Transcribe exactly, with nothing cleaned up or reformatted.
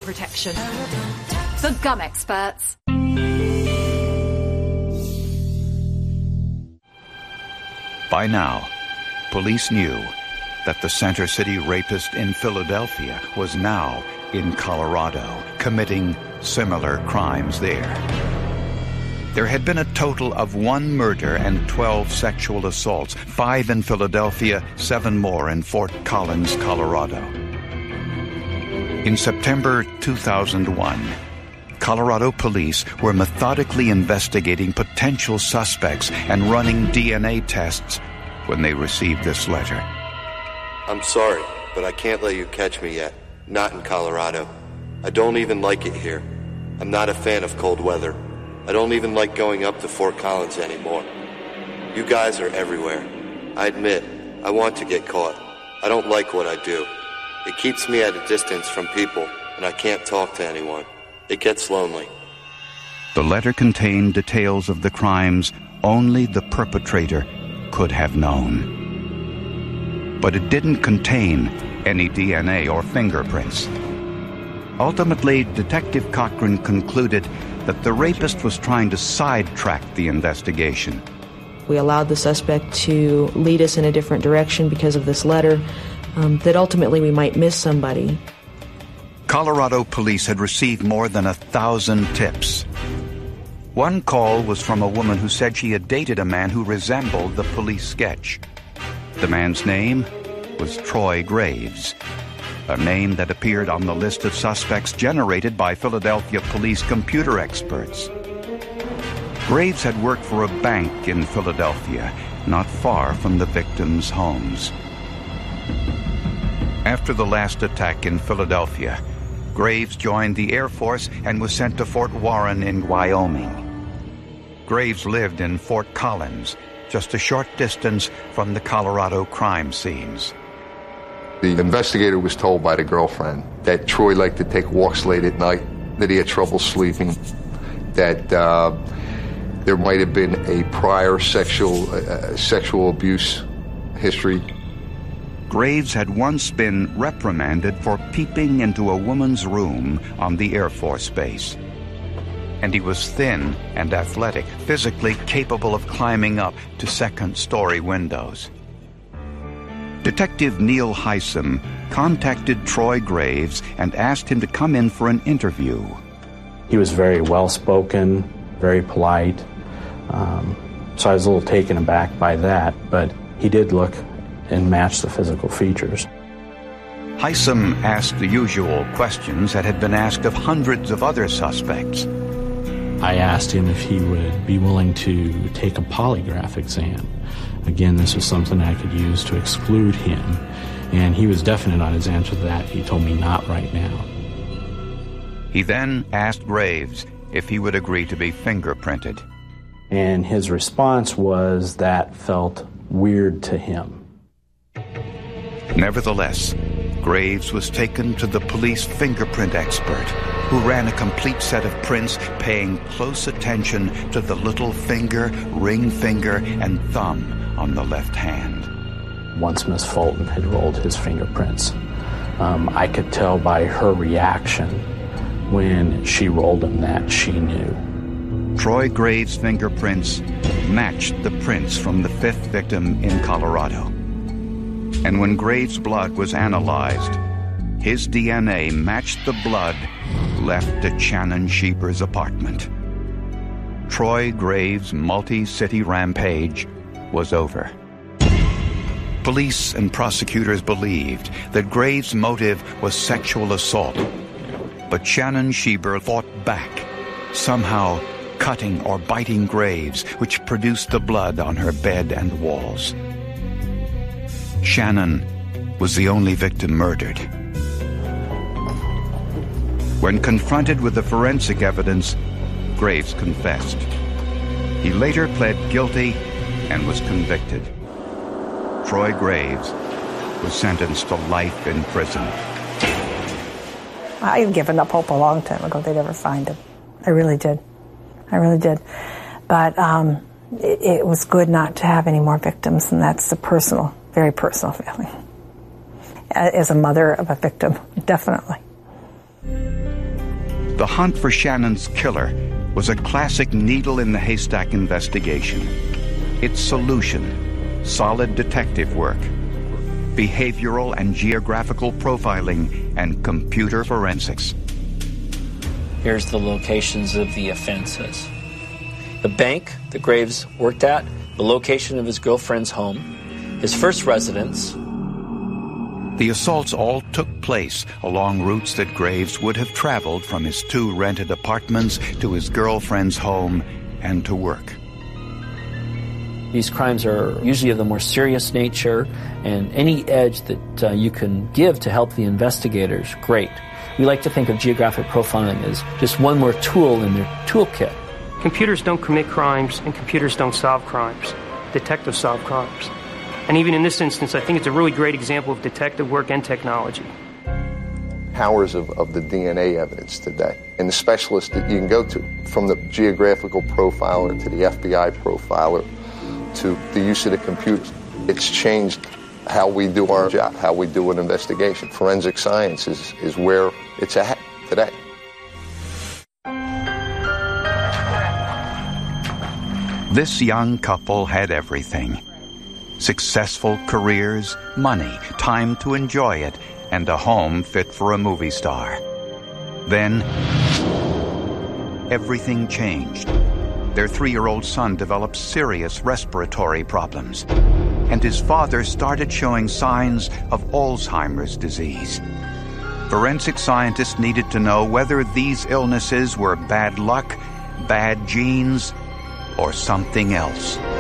protection. The Gum Experts. By now, police knew that the Center City rapist in Philadelphia was now in Colorado, committing similar crimes there. There had been a total of one murder and twelve sexual assaults, five in Philadelphia, seven more in Fort Collins, Colorado. In September two thousand one, Colorado police were methodically investigating potential suspects and running D N A tests when they received this letter. I'm sorry, but I can't let you catch me yet. Not in Colorado. I don't even like it here. I'm not a fan of cold weather. I don't even like going up to Fort Collins anymore. You guys are everywhere. I admit, I want to get caught. I don't like what I do. It keeps me at a distance from people, and I can't talk to anyone. It gets lonely. The letter contained details of the crimes only the perpetrator could have known. But it didn't contain any D N A or fingerprints. Ultimately, Detective Cochran concluded that the rapist was trying to sidetrack the investigation. We allowed the suspect to lead us in a different direction because of this letter, um, that ultimately we might miss somebody. Colorado police had received more than a thousand tips. One call was from a woman who said she had dated a man who resembled the police sketch. The man's name was Troy Graves, a name that appeared on the list of suspects generated by Philadelphia police computer experts. Graves had worked for a bank in Philadelphia, not far from the victims' homes. After the last attack in Philadelphia, Graves joined the Air Force and was sent to Fort Warren in Wyoming. Graves lived in Fort Collins, just a short distance from the Colorado crime scenes. The investigator was told by the girlfriend that Troy liked to take walks late at night, that he had trouble sleeping, that uh, there might have been a prior sexual uh, sexual abuse history. Graves had once been reprimanded for peeping into a woman's room on the Air Force Base. And he was thin and athletic, physically capable of climbing up to second-story windows. Detective Neil Hysom contacted Troy Graves and asked him to come in for an interview. He was very well-spoken, very polite, um, so I was a little taken aback by that, but he did look and match the physical features. Hysom asked the usual questions that had been asked of hundreds of other suspects. I asked him if he would be willing to take a polygraph exam. Again, this was something I could use to exclude him, and he was definite on his answer to that. He told me not right now. He then asked Graves if he would agree to be fingerprinted. And his response was that felt weird to him. Nevertheless, Graves was taken to the police fingerprint expert, who ran a complete set of prints paying close attention to the little finger, ring finger, and thumb on the left hand. Once Miss Fulton had rolled his fingerprints, um, I could tell by her reaction when she rolled them that she knew. Troy Graves' fingerprints matched the prints from the fifth victim in Colorado. And when Graves' blood was analyzed, his D N A matched the blood left at Shannon Schieber's apartment. Troy Graves' multi-city rampage was over. Police and prosecutors believed that Graves' motive was sexual assault, but Shannon Schieber fought back, somehow cutting or biting Graves, which produced the blood on her bed and walls. Shannon was the only victim murdered. When confronted with the forensic evidence, Graves confessed. He later pled guilty and was convicted. Troy Graves was sentenced to life in prison. I had given up hope a long time ago they'd ever find him. I really did. I really did. But um, it, it was good not to have any more victims, and that's a personal, very personal feeling. As a mother of a victim, definitely. The hunt for Shannon's killer was a classic needle in the haystack investigation. Its solution, solid detective work, behavioral and geographical profiling, and computer forensics. Here's the locations of the offenses. The bank that Graves worked at, the location of his girlfriend's home, his first residence. The assaults all took place along routes that Graves would have traveled from his two rented apartments to his girlfriend's home and to work. These crimes are usually of the more serious nature, and any edge that uh, you can give to help the investigators, great. We like to think of geographic profiling as just one more tool in their toolkit. Computers don't commit crimes, and computers don't solve crimes. Detectives solve crimes. And even in this instance, I think it's a really great example of detective work and technology. Powers of, of the D N A evidence today, and the specialists that you can go to, from the geographical profiler to the F B I profiler to the use of the computers. It's changed how we do our job, how we do an investigation. Forensic science is, is where it's at today. This young couple had everything. Successful careers, money, time to enjoy it, and a home fit for a movie star. Then, everything changed. Their three-year-old son developed serious respiratory problems, and his father started showing signs of Alzheimer's disease. Forensic scientists needed to know whether these illnesses were bad luck, bad genes, or something else.